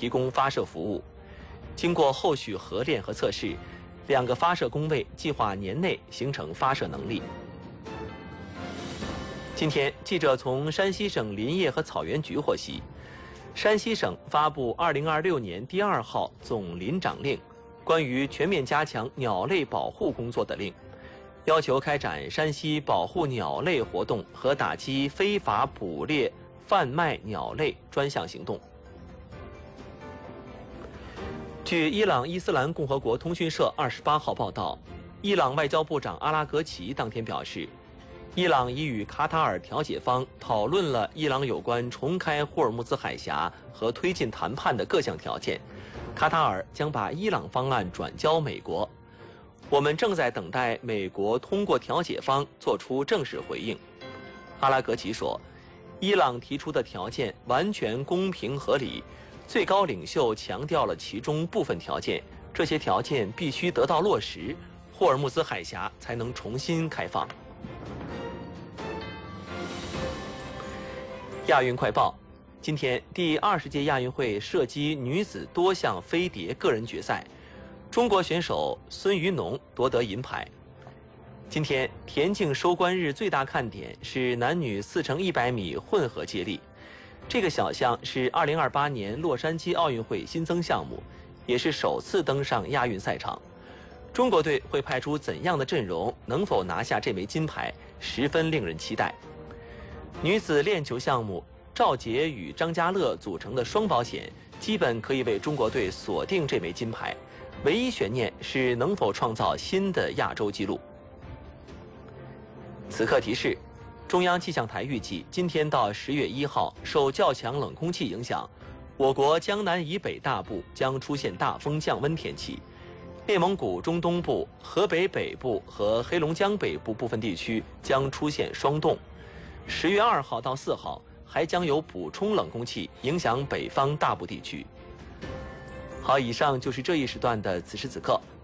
提供发射服务。经过后续核练和测试，2个发射工位计划年内形成发射能力。今天，记者从山西省林业和草原局获悉，山西省发布2026年第2号总林长令，关于全面加强鸟类保护工作的令，要求开展山西保护鸟类活动和打击非法捕猎、贩卖鸟类专项行动。据伊朗伊斯兰共和国通讯社28号报道，伊朗外交部长阿拉格齐当天表示，伊朗已与卡塔尔调解方讨论了伊朗有关重开霍尔木兹海峡和推进谈判的各项条件，卡塔尔将把伊朗方案转交美国。我们正在等待美国通过调解方作出正式回应。阿拉格齐说，伊朗提出的条件完全公平合理，最高领袖强调了其中部分条件，这些条件必须得到落实，霍尔木兹海峡才能重新开放。亚运快报，今天第20届亚运会射击女子多项飞碟个人决赛，中国选手孙于农夺得银牌。今天田径收官日最大看点是男女4×100米混合接力，这个小项是2028年洛杉矶奥运会新增项目，也是首次登上亚运赛场。中国队会派出怎样的阵容，能否拿下这枚金牌，十分令人期待。女子链球项目，赵洁与张家乐组成的双保险基本可以为中国队锁定这枚金牌，唯一悬念是能否创造新的亚洲纪录。此刻提示，中央气象台预计今天到10月1号，受较强冷空气影响，我国江南以北大部将出现大风降温天气，内蒙古中东部、河北北部和黑龙江北部部分地区将出现霜冻。10月2号到4号还将有补充冷空气影响北方大部地区。好，以上就是这一时段的此时此刻，